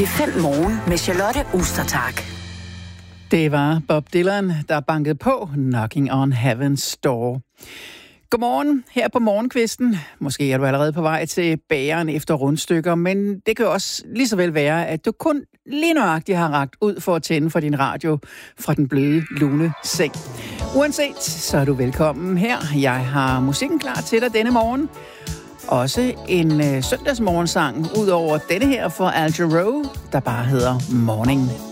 P5 Morgen med Charlotte Ostertag. Det var Bob Dylan, der bankede på Knocking on Heaven's Door. Godmorgen her på morgenkvisten. Måske er du allerede på vej til bageren efter rundstykker, men det kan også lige så vel være, at du kun lige nøjagtigt har rakt ud for at tænde for din radio fra den bløde, lune seng. Uanset, så er du velkommen her. Jeg har musikken klar til dig denne morgen. Også en søndagsmorgensang, ud over denne her for Al Jarreau, der bare hedder Morning.